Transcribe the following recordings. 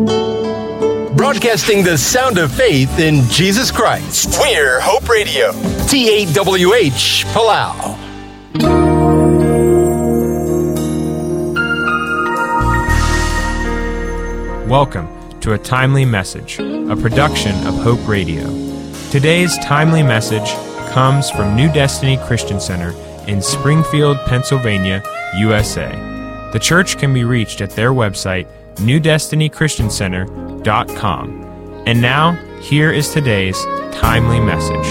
Broadcasting the sound of faith in Jesus Christ. We're Hope Radio. TAWH, Palau. Welcome to A Timely Message, a production of Hope Radio. Today's timely message comes from New Destiny Christian Center in Springfield, Pennsylvania, USA. The church can be reached at their website, newdestinychristiancenter.com. And now, here is today's timely message.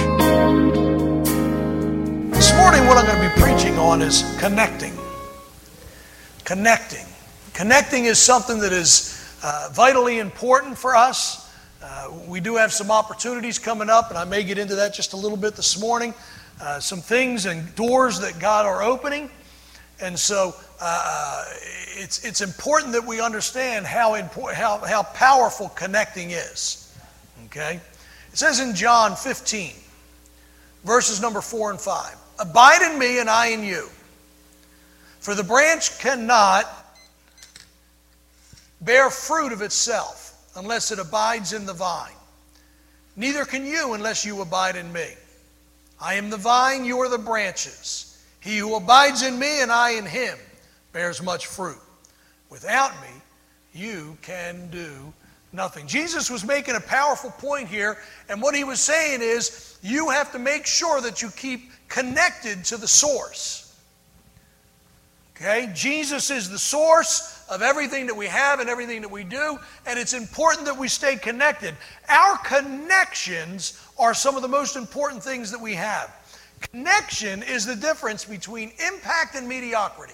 This morning, what I'm going to be preaching on is connecting. Connecting. Connecting is something that is vitally important for us. We do have some opportunities coming up, and I may get into that just a little bit this morning. Some things and doors that God are opening. And so it's important that we understand how powerful connecting is. Okay? It says in John 15, verses number 4 and 5, "Abide in me and I in you. For the branch cannot bear fruit of itself unless it abides in the vine. Neither can you unless you abide in me. I am the vine, you are the branches. He who abides in me and I in him bears much fruit. Without me, you can do nothing." Jesus was making a powerful point here, and what he was saying is, you have to make sure that you keep connected to the source. Okay? Jesus is the source of everything that we have and everything that we do, and it's important that we stay connected. Our connections are some of the most important things that we have. Connection is the difference between impact and mediocrity.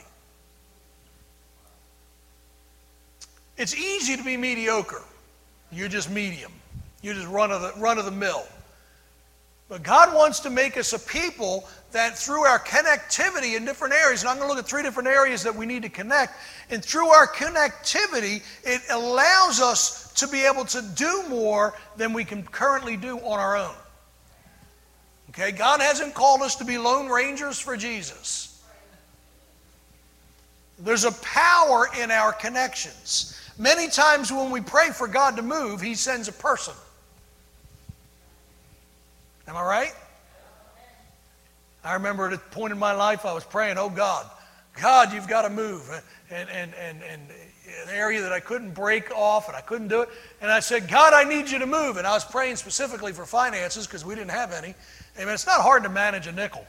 It's easy to be mediocre. You're just medium. You're just run of the mill. But God wants to make us a people that through our connectivity in different areas, and I'm going to look at 3 different areas that we need to connect, and through our connectivity, it allows us to be able to do more than we can currently do on our own. Okay, God hasn't called us to be lone rangers for Jesus. There's a power in our connections. Many times when we pray for God to move, He sends a person. Am I right? I remember at a point in my life I was praying, "Oh God, you've got to move." And an area that I couldn't break off and I couldn't do it. And I said, "God, I need you to move." And I was praying specifically for finances because we didn't have any. Amen. It's not hard to manage a nickel.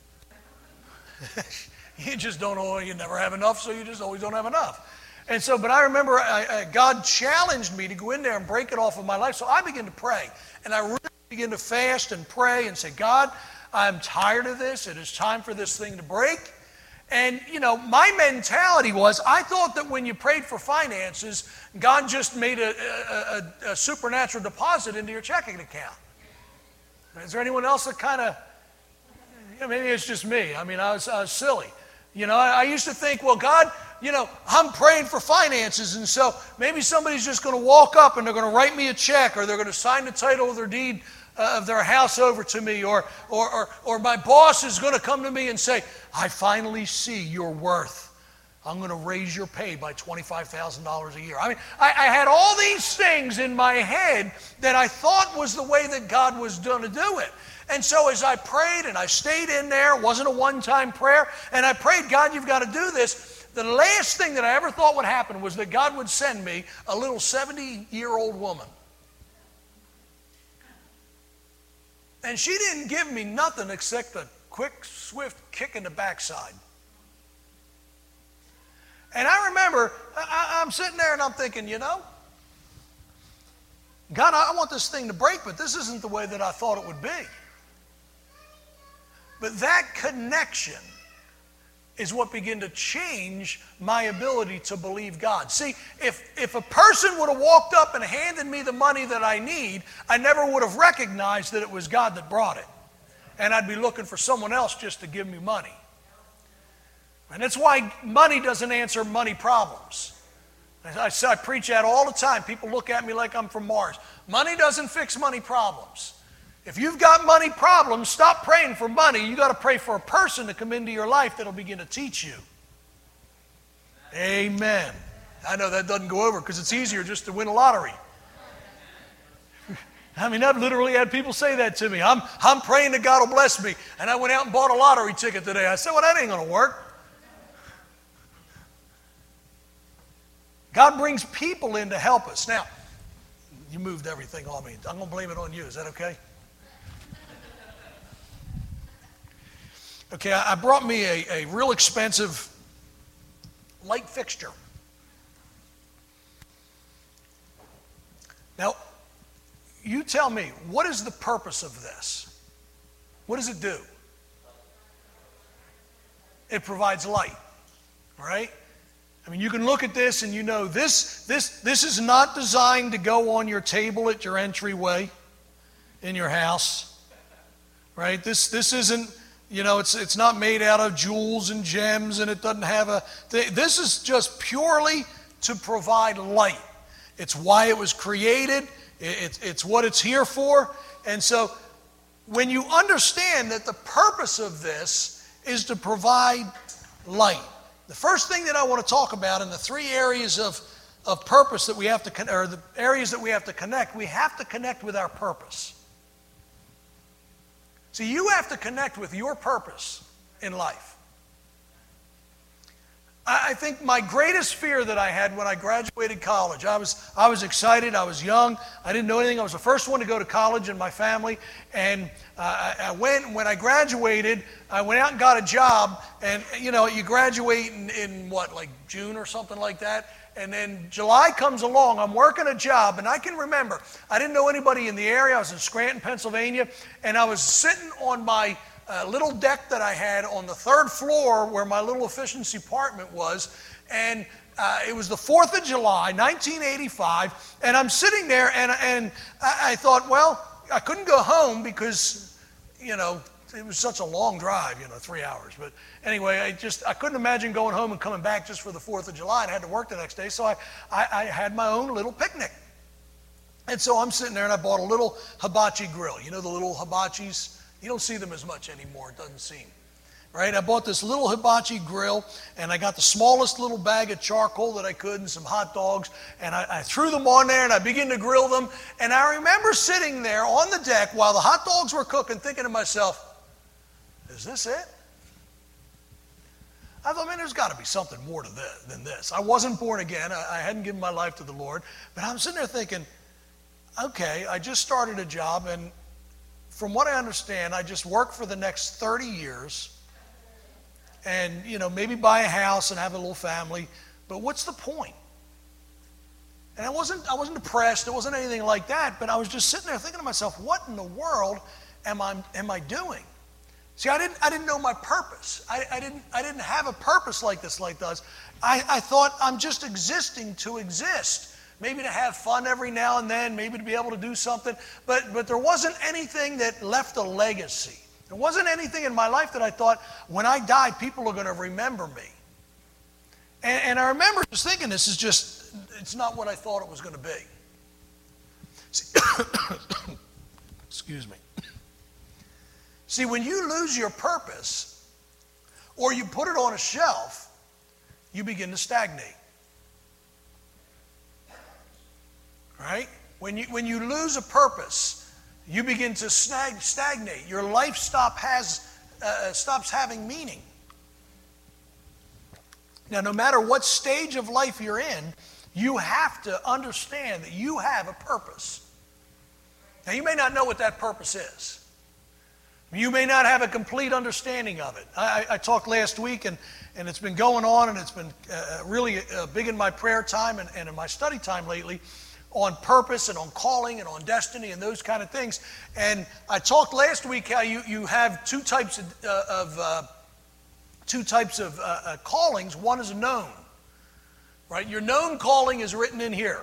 You just don't know, you never have enough, so you just always don't have enough. And so, but I remember God challenged me to go in there and break it off of my life. So I began to pray. And I really began to fast and pray and say, "God, I'm tired of this. It is time for this thing to break." And, my mentality was, I thought that when you prayed for finances, God just made a supernatural deposit into your checking account. Is there anyone else that kind of, maybe it's just me. I mean, I was silly. I used to think, well, God, I'm praying for finances, and so maybe somebody's just going to walk up and they're going to write me a check, or they're going to sign the title of their deed of their house over to me, or my boss is going to come to me and say, "I finally see your worth. I'm going to raise your pay by $25,000 a year." I mean, I had all these things in my head that I thought was the way that God was going to do it. And so as I prayed and I stayed in there, it wasn't a one-time prayer, and I prayed, "God, you've got to do this." The last thing that I ever thought would happen was that God would send me a little 70-year-old woman. And she didn't give me nothing except a quick, swift kick in the backside. And I remember, I'm sitting there and I'm thinking, God, I want this thing to break, but this isn't the way that I thought it would be. But that connection is what began to change my ability to believe God. See, if a person would have walked up and handed me the money that I need, I never would have recognized that it was God that brought it. And I'd be looking for someone else just to give me money. And that's why money doesn't answer money problems. I preach that all the time. People look at me like I'm from Mars. Money doesn't fix money problems. If you've got money problems, stop praying for money. You got to pray for a person to come into your life that'll begin to teach you. Amen. I know that doesn't go over because it's easier just to win a lottery. I mean, I've literally had people say that to me. I'm praying that God will bless me. And I went out and bought a lottery ticket today. I said, well, that ain't going to work. God brings people in to help us. Now, you moved everything on me. I'm going to blame it on you. Is that okay? Okay, I brought me a real expensive light fixture. Now, you tell me, what is the purpose of this? What does it do? It provides light, right? I mean, you can look at this and you know this is not designed to go on your table at your entryway in your house, right? This isn't, you know, it's not made out of jewels and gems, and it doesn't have this is just purely to provide light. It's why it was created. It's what it's here for. And so when you understand that the purpose of this is to provide light, the first thing that I want to talk about in the three areas of purpose that we have to, or the areas that we have to connect with our purpose. See, you have to connect with your purpose in life. I think my greatest fear that I had when I graduated college, I was excited, I was young, I didn't know anything. I was the first one to go to college in my family, and I went. When I graduated, I went out and got a job, and you know, you graduate in what, like June or something like that, and then July comes along, I'm working a job, and I can remember, I didn't know anybody in the area. I was in Scranton, Pennsylvania, and I was sitting on my little deck that I had on the third floor where my little efficiency apartment was, and it was the 4th of July, 1985, and I'm sitting there, and I thought, well, I couldn't go home because, you know, it was such a long drive, 3 hours. But anyway, I couldn't imagine going home and coming back just for the 4th of July, and I had to work the next day, so I had my own little picnic. And so I'm sitting there, and I bought a little hibachi grill. You know the little hibachis? You don't see them as much anymore, it doesn't seem. Right? I bought this little hibachi grill, and I got the smallest little bag of charcoal that I could and some hot dogs, and I threw them on there, and I began to grill them. And I remember sitting there on the deck while the hot dogs were cooking, thinking to myself, is this it? I thought, man, there's got to be something more to this than this. I wasn't born again. I hadn't given my life to the Lord. But I'm sitting there thinking, okay, I just started a job, and from what I understand, I just work for the next 30 years and, maybe buy a house and have a little family. But what's the point? And I wasn't depressed. It wasn't anything like that. But I was just sitting there thinking to myself, what in the world am I doing? See, I didn't know my purpose. I didn't have a purpose like this life does. I thought I'm just existing to exist. Maybe to have fun every now and then, maybe to be able to do something. But there wasn't anything that left a legacy. There wasn't anything in my life that I thought, when I die, people are going to remember me. And I remember just thinking, it's not what I thought it was going to be. See, excuse me. See, when you lose your purpose, or you put it on a shelf, you begin to stagnate. Right? When you lose a purpose, you begin to stagnate. Your life stops having meaning. Now, no matter what stage of life you're in, you have to understand that you have a purpose. Now, you may not know what that purpose is. You may not have a complete understanding of it. I talked last week, and it's been going on, and it's been really big in my prayer time and in my study time lately, on purpose and on calling and on destiny and those kind of things. And I talked last week how you have two types of callings. One is known, right? Your known calling is written in here.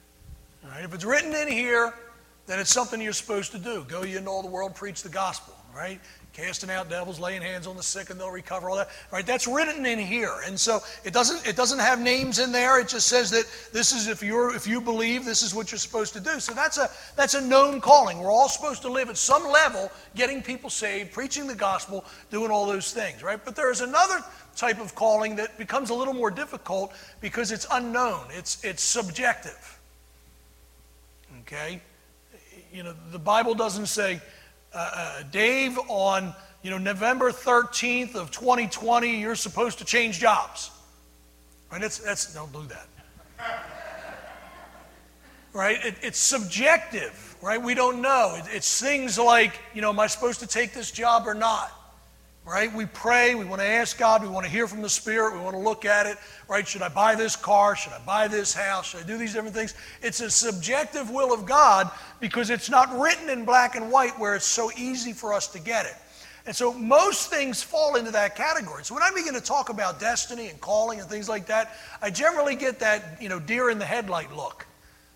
All right? If it's written in here, then it's something you're supposed to do. Go ye into all the world, preach the gospel. right? Casting out devils, laying hands on the sick, and they'll recover, all that, right? That's written in here. And so it doesn't have names in there. It just says that this is, if you believe, this is what you're supposed to do. So that's a known calling. We're all supposed to live at some level, getting people saved, preaching the gospel, doing all those things, right? But there is another type of calling that becomes a little more difficult because it's unknown. It's subjective. Okay? The Bible doesn't say, Dave, on November 13th of 2020, you're supposed to change jobs. Right? Don't do that. Right? It's subjective. Right? We don't know. It's things like, am I supposed to take this job or not? Right? We pray, we want to ask God, we want to hear from the Spirit, we want to look at it, right? Should I buy this car? Should I buy this house? Should I do these different things? It's a subjective will of God because it's not written in black and white where it's so easy for us to get it. And so most things fall into that category. So when I begin to talk about destiny and calling and things like that, I generally get that, deer in the headlight look.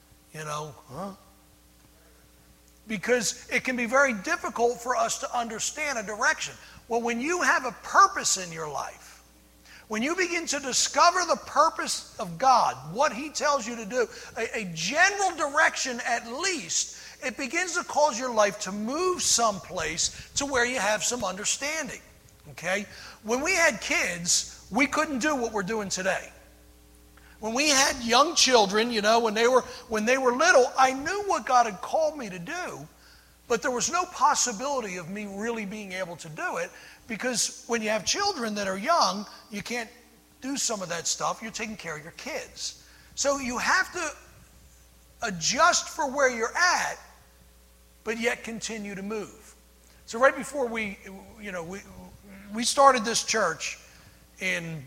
Because it can be very difficult for us to understand a direction. Well, when you have a purpose in your life, when you begin to discover the purpose of God, what He tells you to do, a general direction at least, it begins to cause your life to move someplace to where you have some understanding. Okay? When we had kids, we couldn't do what we're doing today. When we had young children, when they were little, I knew what God had called me to do. But there was no possibility of me really being able to do it because when you have children that are young, you can't do some of that stuff. You're taking care of your kids. So you have to adjust for where you're at, but yet continue to move. So right before we started this church in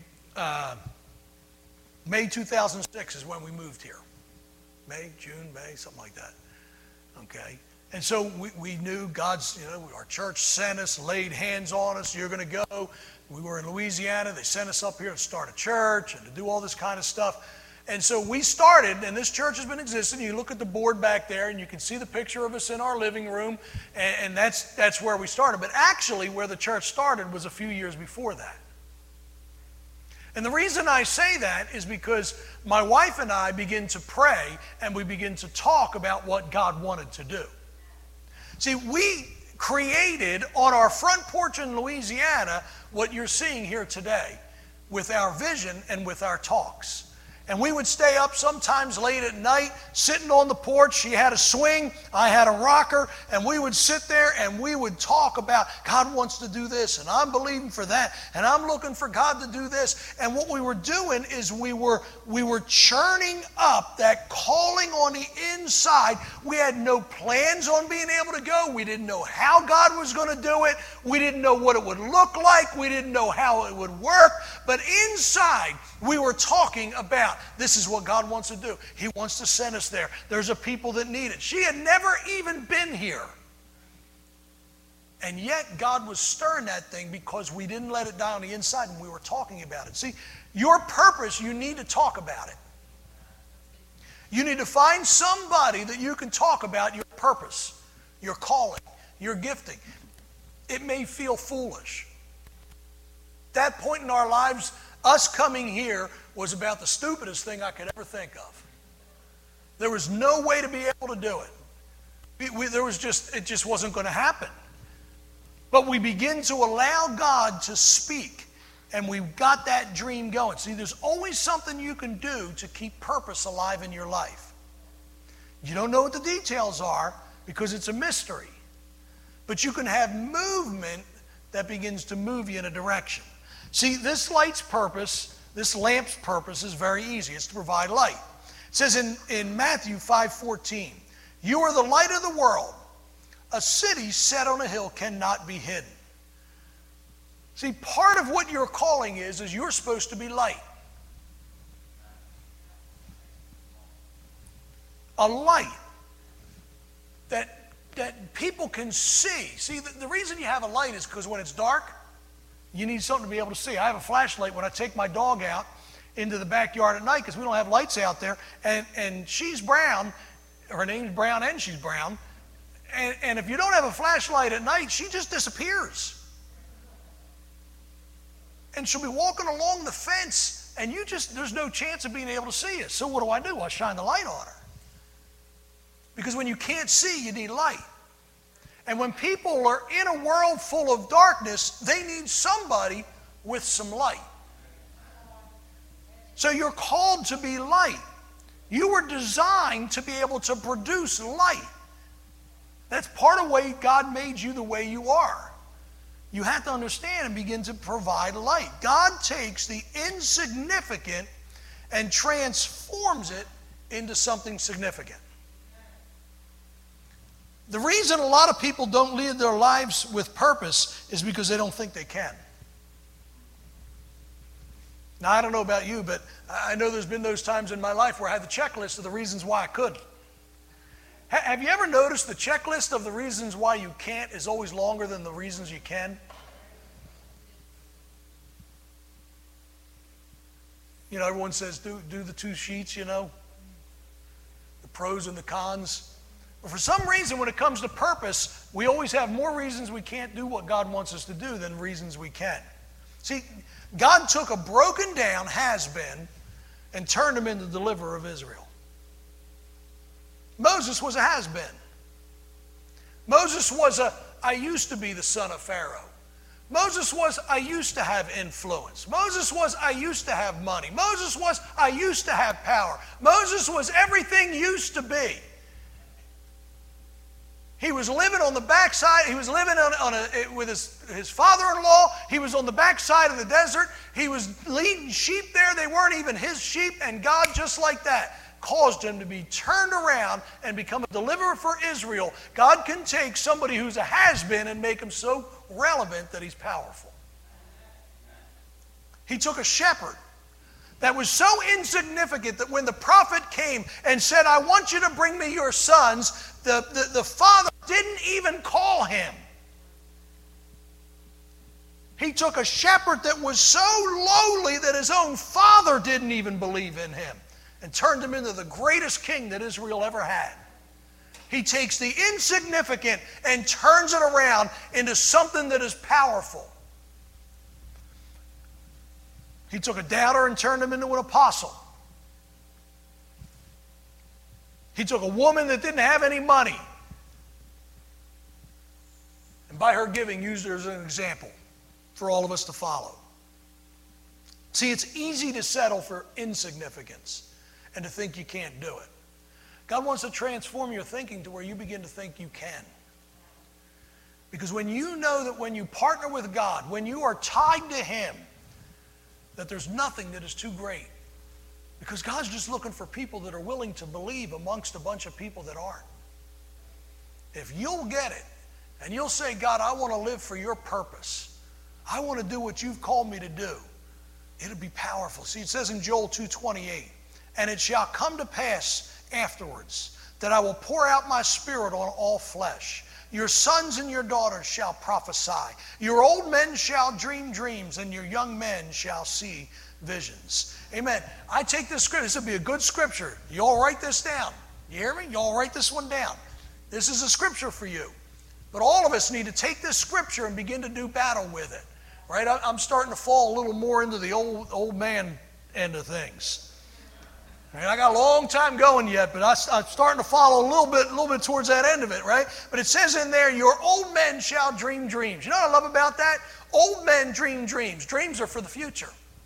May 2006 is when we moved here. June, May, something like that. Okay. And so we knew our church sent us, laid hands on us, you're going to go. We were in Louisiana. They sent us up here to start a church and to do all this kind of stuff. And so we started, and this church has been existing. You look at the board back there, and you can see the picture of us in our living room, and that's where we started. But actually, where the church started was a few years before that. And the reason I say that is because my wife and I begin to pray, and we begin to talk about what God wanted to do. See, we created on our front porch in Louisiana what you're seeing here today with our vision and with our talks. And we would stay up sometimes late at night, sitting on the porch. She had a swing, I had a rocker, and we would sit there and we would talk about God wants to do this, and I'm believing for that, and I'm looking for God to do this. And what we were doing is we were churning up that calling on the inside. We had no plans on being able to go. We didn't know how God was going to do it. We didn't know what it would look like. We didn't know how it would work. But inside, we were talking about this is what God wants to do. He wants to send us there. There's a people that need it. She had never even been here. And yet God was stirring that thing because we didn't let it die on the inside and we were talking about it. See, your purpose, you need to talk about it. You need to find somebody that you can talk about your purpose, your calling, your gifting. It may feel foolish. At that point in our lives, us coming here was about the stupidest thing I could ever think of. There was no way to be able to do it. It just wasn't going to happen. But we begin to allow God to speak, and we've got that dream going. See, there's always something you can do to keep purpose alive in your life. You don't know what the details are because it's a mystery. But you can have movement that begins to move you in a direction. See, this light's purpose, this lamp's purpose is very easy. It's to provide light. It says in Matthew 5:14, "You are the light of the world. A city set on a hill cannot be hidden." See, part of what your calling is you're supposed to be light. A light that people can see. See, the reason you have a light is because when it's dark, you need something to be able to see. I have a flashlight when I take my dog out into the backyard at night because we don't have lights out there. And she's brown. Her name's Brown and she's brown. And if you don't have a flashlight at night, she just disappears. And she'll be walking along the fence, and there's no chance of being able to see it. So what do? I shine the light on her. Because when you can't see, you need light. And when people are in a world full of darkness, they need somebody with some light. So you're called to be light. You were designed to be able to produce light. That's part of the way God made you the way you are. You have to understand and begin to provide light. God takes the insignificant and transforms it into something significant. The reason a lot of people don't lead their lives with purpose is because they don't think they can. Now, I don't know about you, but I know there's been those times in my life where I had the checklist of the reasons why I couldn't. Have you ever noticed the checklist of the reasons why you can't is always longer than the reasons you can? You know, everyone says do the 2 sheets, you know, the pros and the cons. But for some reason, when it comes to purpose, we always have more reasons we can't do what God wants us to do than reasons we can. See, God took a broken down has-been and turned him into the deliverer of Israel. Moses was a has-been. Moses was I used to be the son of Pharaoh. Moses was, I used to have influence. Moses was, I used to have money. Moses was, I used to have power. Moses was everything used to be. He was living on the backside. He was living with his father-in-law. He was on the backside of the desert. He was leading sheep there. They weren't even his sheep. And God, just like that, caused him to be turned around and become a deliverer for Israel. God can take somebody who's a has-been and make him so relevant that he's powerful. He took a shepherd that was so insignificant that when the prophet came and said, I want you to bring me your sons, the father didn't even call him. He took a shepherd that was so lowly that his own father didn't even believe in him and turned him into the greatest king that Israel ever had. He takes the insignificant and turns it around into something that is powerful. He took a doubter and turned him into an apostle. He took a woman that didn't have any money, and by her giving, used her as an example for all of us to follow. See, it's easy to settle for insignificance and to think you can't do it. God wants to transform your thinking to where you begin to think you can. Because when you know that when you partner with God, when you are tied to Him, that there's nothing that is too great. Because God's just looking for people that are willing to believe amongst a bunch of people that aren't. If you'll get it, and you'll say, God, I want to live for your purpose. I want to do what you've called me to do. It'll be powerful. See, it says in Joel 2:28, and it shall come to pass afterwards that I will pour out my spirit on all flesh. Your sons and your daughters shall prophesy. Your old men shall dream dreams, and your young men shall see visions. Amen. I take this scripture. This would be a good scripture. You all write this down. You hear me? You all write this one down. This is a scripture for you. But all of us need to take this scripture and begin to do battle with it. Right? I'm starting to fall a little more into the old man end of things. Right? I got a long time going yet, but I'm starting to follow a little bit towards that end of it, right? But it says in there, your old men shall dream dreams. You know what I love about that? Old men dream dreams. Dreams are for the future.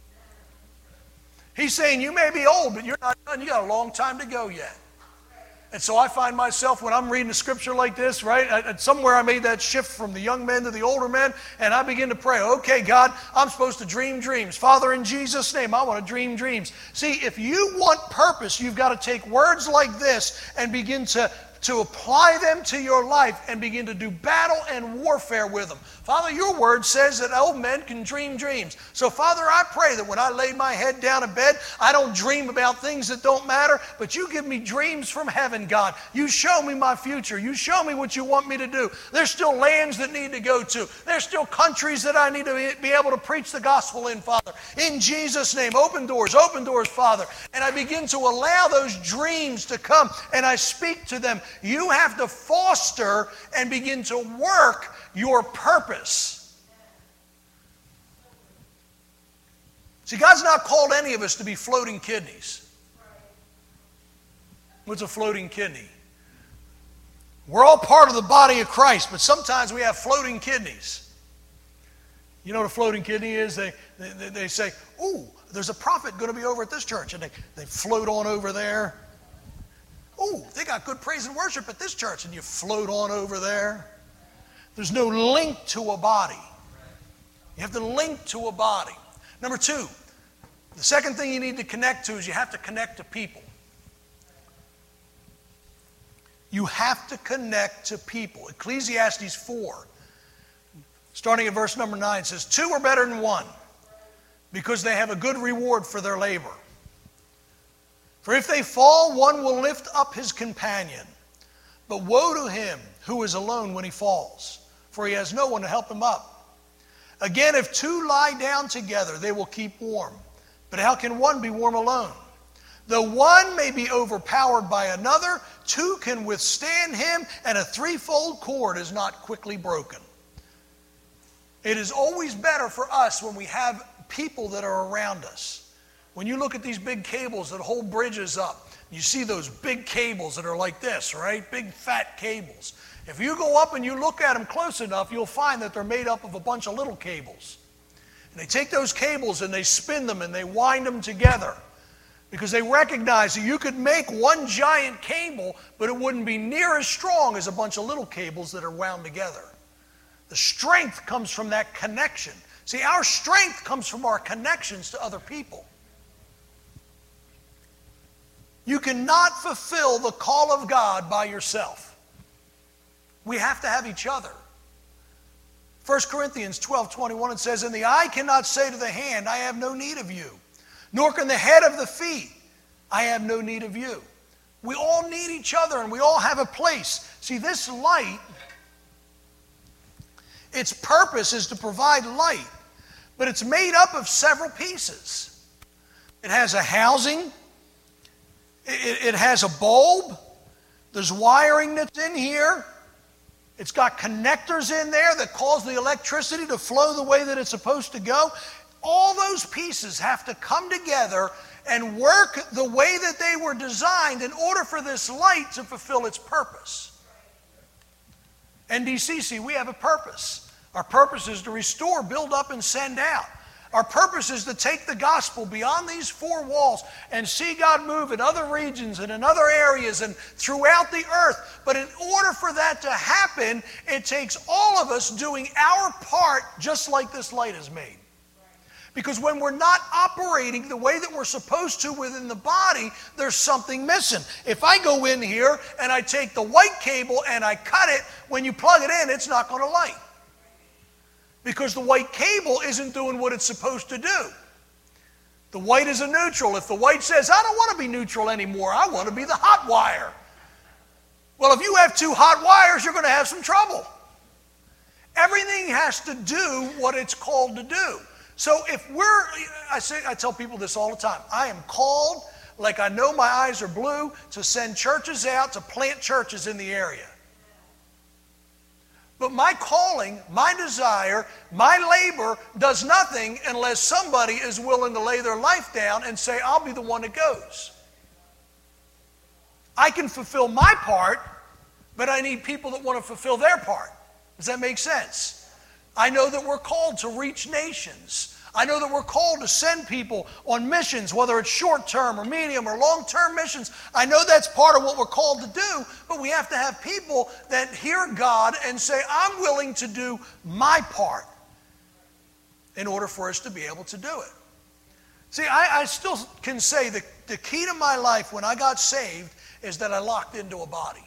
He's saying you may be old, but you're not done. You got a long time to go yet. And so I find myself when I'm reading a scripture like this, right? Somewhere I made that shift from the young men to the older men, and I begin to pray, okay, God, I'm supposed to dream dreams. Father, in Jesus' name, I want to dream dreams. See, if you want purpose, you've got to take words like this and begin to apply them to your life and begin to do battle and warfare with them. Father, your word says that old men can dream dreams. So, Father, I pray that when I lay my head down in bed, I don't dream about things that don't matter, but you give me dreams from heaven, God. You show me my future. You show me what you want me to do. There's still lands that need to go to. There's still countries that I need to be able to preach the gospel in, Father. In Jesus' name, open doors, Father. And I begin to allow those dreams to come, and I speak to them. you have to foster and begin to work your purpose. See, God's not called any of us to be floating kidneys. What's a floating kidney? We're all part of the body of Christ, but sometimes we have floating kidneys. You know what a floating kidney is? They say, ooh, there's a prophet going to be over at this church, and they float on over there. Ooh, they got good praise and worship at this church, and you float on over there. There's no link to a body. You have to link to a body. Number two, the second thing you need to connect to is you have to connect to people. You have to connect to people. Ecclesiastes 4, starting at verse number 9, says, 2 are better than 1, because they have a good reward for their labor. For if they fall, one will lift up his companion. But woe to him who is alone when he falls, for he has no one to help him up. Again, if 2 lie down together, they will keep warm. But how can one be warm alone? Though one may be overpowered by another, 2 can withstand him, and a threefold cord is not quickly broken. It is always better for us when we have people that are around us. When you look at these big cables that hold bridges up, you see those big cables that are like this, right? Big fat cables. If you go up and you look at them close enough, you'll find that they're made up of a bunch of little cables. And they take those cables and they spin them and they wind them together, because they recognize that you could make one giant cable, but it wouldn't be near as strong as a bunch of little cables that are wound together. The strength comes from that connection. See, our strength comes from our connections to other people. You cannot fulfill the call of God by yourself. We have to have each other. 1 Corinthians 12:21, it says, and the eye cannot say to the hand, I have no need of you. Nor can the head of the feet, I have no need of you. We all need each other, and we all have a place. See, this light, its purpose is to provide light, but it's made up of several pieces. It has a housing. It has a bulb. There's wiring that's in here. It's got connectors in there that cause the electricity to flow the way that it's supposed to go. All those pieces have to come together and work the way that they were designed in order for this light to fulfill its purpose. NDCC, we have a purpose. Our purpose is to restore, build up, and send out. Our purpose is to take the gospel beyond these 4 walls and see God move in other regions and in other areas and throughout the earth. But in order for that to happen, it takes all of us doing our part just like this light is made. Because when we're not operating the way that we're supposed to within the body, there's something missing. If I go in here and I take the white cable and I cut it, when you plug it in, it's not going to light. Because the white cable isn't doing what it's supposed to do. The white is a neutral. If the white says, I don't want to be neutral anymore, I want to be the hot wire. Well, if you have 2 hot wires, you're going to have some trouble. Everything has to do what it's called to do. So if I tell people this all the time, I am called, like I know my eyes are blue, to send churches out, to plant churches in the area. But my calling, my desire, my labor does nothing unless somebody is willing to lay their life down and say, I'll be the one that goes. I can fulfill my part, but I need people that want to fulfill their part. Does that make sense? I know that we're called to reach nations. I know that we're called to send people on missions, whether it's short-term or medium or long-term missions. I know that's part of what we're called to do, but we have to have people that hear God and say, I'm willing to do my part in order for us to be able to do it. See, I still can say that the key to my life when I got saved is that I locked into a body.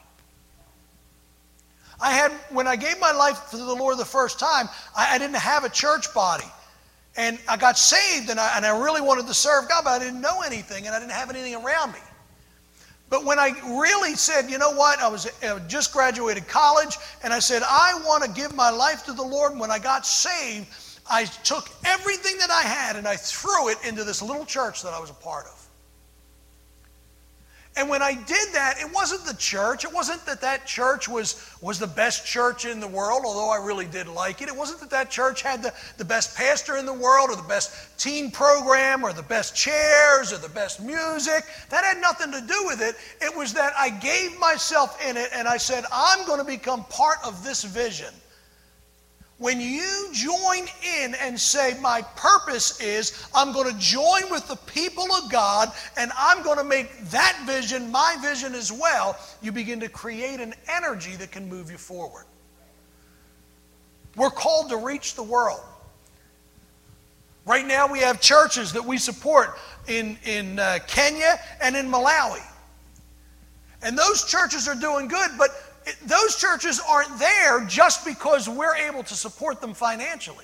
When I gave my life to the Lord the first time, I didn't have a church body. And I got saved, and I really wanted to serve God, but I didn't know anything, and I didn't have anything around me. But when I really said, you know what, I just graduated college, and I said, I want to give my life to the Lord. And when I got saved, I took everything that I had, and I threw it into this little church that I was a part of. And when I did that, it wasn't the church. It wasn't that that church was the best church in the world, although I really did like it. It wasn't that that church had the best pastor in the world or the best teen program or the best chairs or the best music. That had nothing to do with it. It was that I gave myself in it and I said, I'm going to become part of this vision. When you join in and say, my purpose is I'm going to join with the people of God and I'm going to make that vision my vision as well, you begin to create an energy that can move you forward. We're called to reach the world. Right now we have churches that we support in Kenya and in Malawi. And those churches are doing good, but those churches aren't there just because we're able to support them financially.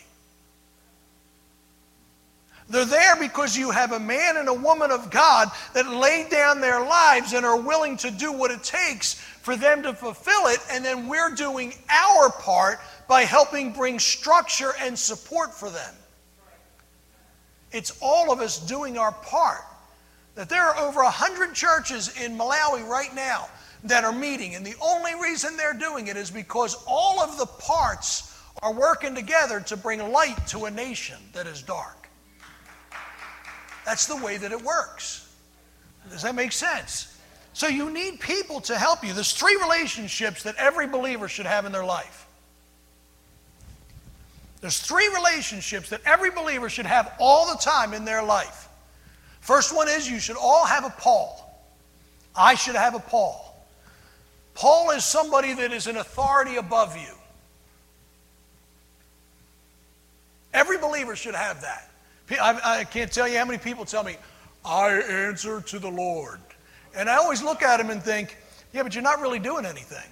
They're there because you have a man and a woman of God that laid down their lives and are willing to do what it takes for them to fulfill it, and then we're doing our part by helping bring structure and support for them. It's all of us doing our part. That there are over 100 churches in Malawi right now that are meeting, and the only reason they're doing it is because all of the parts are working together to bring light to a nation that is dark. That's the way that it works. Does that make sense? So you need people to help you. There's 3 relationships that every believer should have in their life. There's 3 relationships that every believer should have all the time in their life. First one is you should all have a Paul. I should have a Paul. Paul is somebody that is an authority above you. Every believer should have that. I can't tell you how many people tell me, I answer to the Lord. And I always look at them and think, yeah, but you're not really doing anything.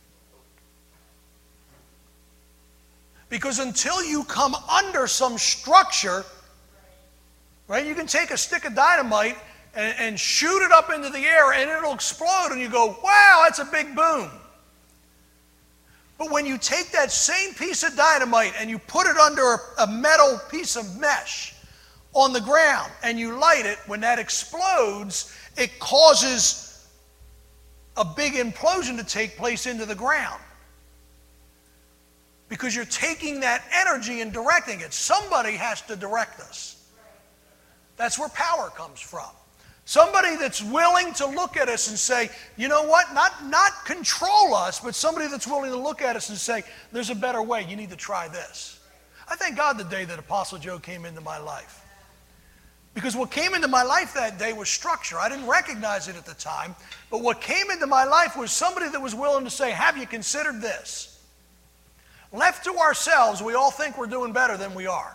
Because until you come under some structure, right, you can take a stick of dynamite and shoot it up into the air and it'll explode and you go, wow, that's a big boom. But when you take that same piece of dynamite and you put it under a metal piece of mesh on the ground and you light it, when that explodes, it causes a big implosion to take place into the ground. Because you're taking that energy and directing it. Somebody has to direct us. That's where power comes from. Somebody that's willing to look at us and say, you know what, not control us, but somebody that's willing to look at us and say, there's a better way, you need to try this. I thank God the day that Apostle Joe came into my life. Because what came into my life that day was structure. I didn't recognize it at the time, but what came into my life was somebody that was willing to say, have you considered this? Left to ourselves, we all think we're doing better than we are.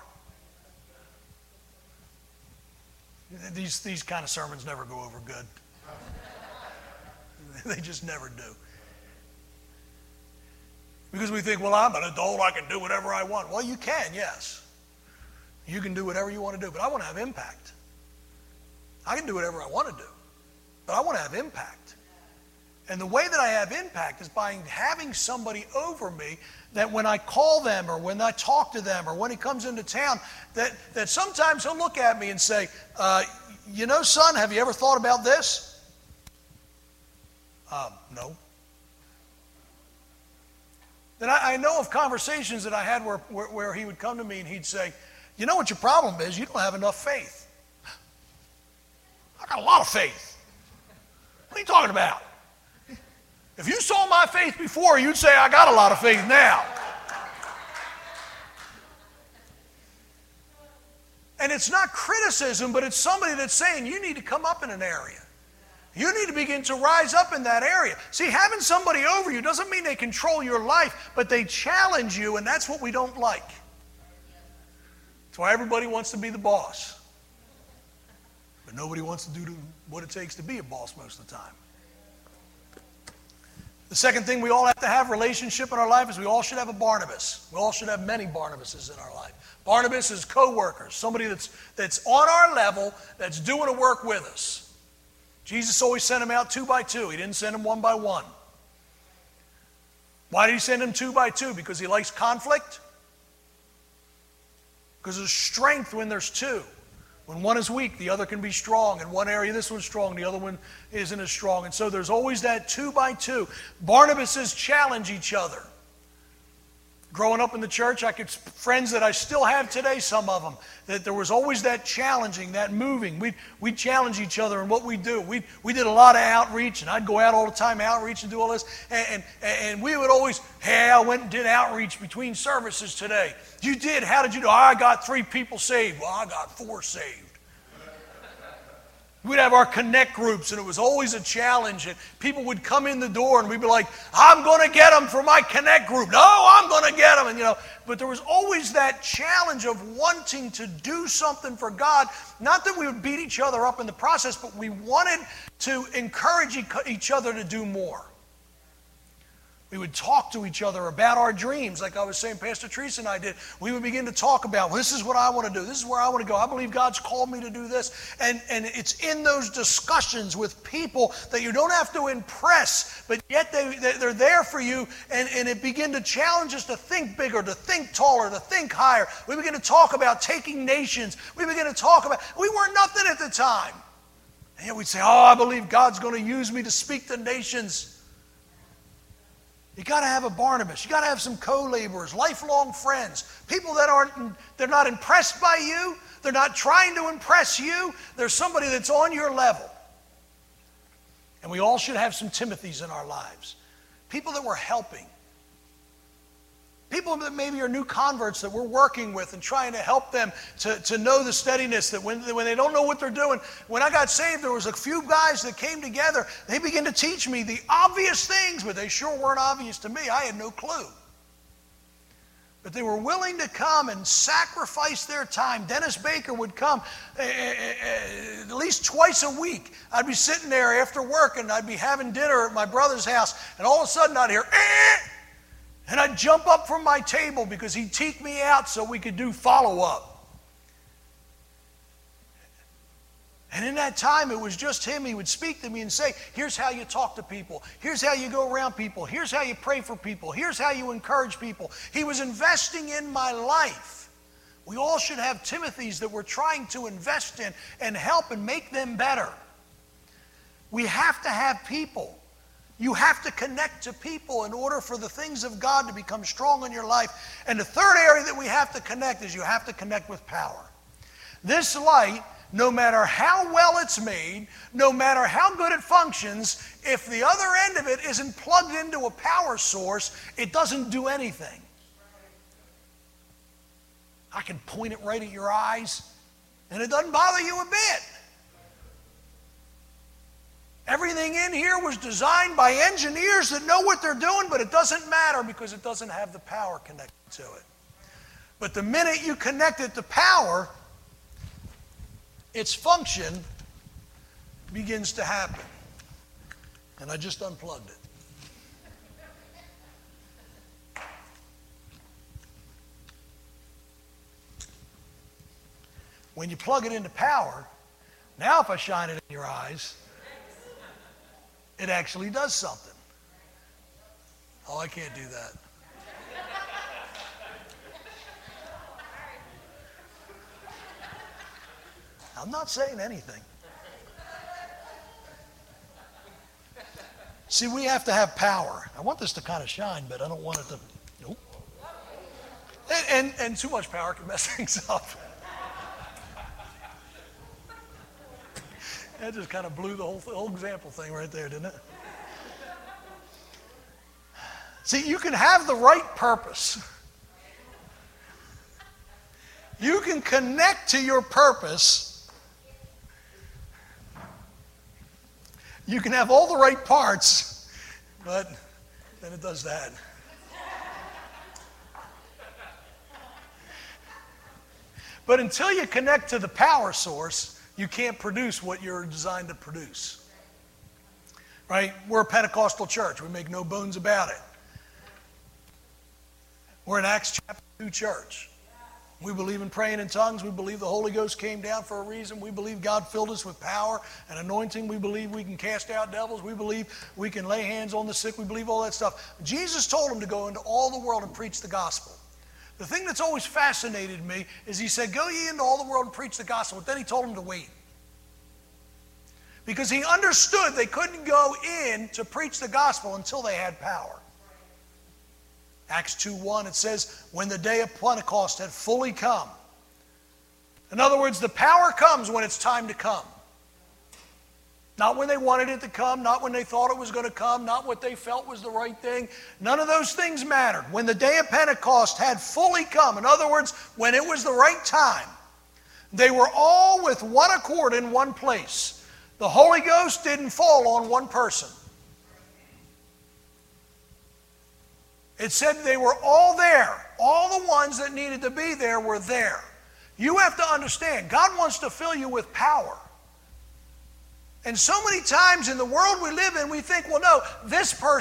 These kind of sermons never go over good. They just never do. Because we think, well, I'm an adult, I can do whatever I want. Well, you can, yes. You can do whatever you want to do, but I want to have impact. I can do whatever I want to do, but I want to have impact. And the way that I have impact is by having somebody over me that when I call them or when I talk to them or when he comes into town, that sometimes he'll look at me and say, you know, son, have you ever thought about this? No. Then I know of conversations that I had where he would come to me and he'd say, you know what your problem is? You don't have enough faith. I got a lot of faith. What are you talking about? If you saw my faith before, you'd say, I got a lot of faith now. And it's not criticism, but it's somebody that's saying you need to come up in an area. You need to begin to rise up in that area. See, having somebody over you doesn't mean they control your life, but they challenge you, and that's what we don't like. That's why everybody wants to be the boss. But nobody wants to do what it takes to be a boss most of the time. The second thing we all have to have relationship in our life is we all should have a Barnabas. We all should have many Barnabases in our life. Barnabas is co-workers, somebody that's on our level, that's doing a work with us. Jesus always sent them out 2 by 2. He didn't send them 1 by 1. Why did he send them 2 by 2? Because he likes conflict? Because there's strength when there's 2. When one is weak, the other can be strong. In one area, this one's strong, the other one isn't as strong. And so there's always that 2 by 2. Barnabases challenge each other. Growing up in the church, I could friends that I still have today, some of them, that there was always that challenging, that moving. We'd challenge each other in what we do. We did a lot of outreach, and I'd go out all the time, outreach and do all this. And we would always, hey, I went and did outreach between services today. You did? How did you do? I got 3 people saved. Well, I got 4 saved. We'd have our connect groups, and it was always a challenge. And people would come in the door, and we'd be like, I'm going to get them for my connect group. No, I'm going to get them. And, but there was always that challenge of wanting to do something for God. Not that we would beat each other up in the process, but we wanted to encourage each other to do more. We would talk to each other about our dreams, like I was saying, Pastor Teresa and I did. We would begin to talk about, well, this is what I want to do. This is where I want to go. I believe God's called me to do this. And it's in those discussions with people that you don't have to impress, but yet they're there for you, and it begin to challenge us to think bigger, to think taller, to think higher. We begin to talk about taking nations. We begin to talk about, we weren't nothing at the time. And yet we'd say, oh, I believe God's going to use me to speak to nations. You got to have a Barnabas. You got to have some co-laborers, lifelong friends, people that they're not impressed by you. They're not trying to impress you. There's somebody that's on your level. And we all should have some Timothys in our lives. People that we're helping. People that maybe are new converts that we're working with and trying to help them to know the steadiness that when they don't know what they're doing. When I got saved, there was a few guys that came together. They began to teach me the obvious things, but they sure weren't obvious to me. I had no clue. But they were willing to come and sacrifice their time. Dennis Baker would come at least twice a week. I'd be sitting there after work, and I'd be having dinner at my brother's house, and all of a sudden I'd hear, and I'd jump up from my table because he'd teak me out so we could do follow-up. And in that time, it was just him. He would speak to me and say, here's how you talk to people. Here's how you go around people. Here's how you pray for people. Here's how you encourage people. He was investing in my life. We all should have Timothys that we're trying to invest in and help and make them better. We have to have people. You have to connect to people in order for the things of God to become strong in your life. And the third area that we have to connect is you have to connect with power. This light, no matter how well it's made, no matter how good it functions, if the other end of it isn't plugged into a power source, it doesn't do anything. I can point it right at your eyes, and it doesn't bother you a bit. Everything in here was designed by engineers that know what they're doing, but it doesn't matter because it doesn't have the power connected to it. But the minute you connect it to power, its function begins to happen. And I just unplugged it. When you plug it into power, now if I shine it in your eyes, it actually does something. Oh, I can't do that. I'm not saying anything. See, we have to have power. I want this to kind of shine, but I don't want it to. Nope. And too much power can mess things up. That just kind of blew the whole example thing right there, didn't it? See, you can have the right purpose. You can connect to your purpose. You can have all the right parts, but then it does that. But until you connect to the power source, you can't produce what you're designed to produce. Right? We're a Pentecostal church. We make no bones about it. We're an Acts chapter 2 church. We believe in praying in tongues. We believe the Holy Ghost came down for a reason. We believe God filled us with power and anointing. We believe we can cast out devils. We believe we can lay hands on the sick. We believe all that stuff. Jesus told them to go into all the world and preach the gospel. The thing that's always fascinated me is he said, go ye into all the world and preach the gospel. But then he told them to wait. Because he understood they couldn't go in to preach the gospel until they had power. Acts 2:1, it says, when the day of Pentecost had fully come. In other words, the power comes when it's time to come. Not when they wanted it to come, not when they thought it was going to come, not what they felt was the right thing. None of those things mattered. When the day of Pentecost had fully come, in other words, when it was the right time, they were all with one accord in one place. The Holy Ghost didn't fall on one person. It said they were all there. All the ones that needed to be there were there. You have to understand, God wants to fill you with power. And so many times in the world we live in, we think, well, no, this person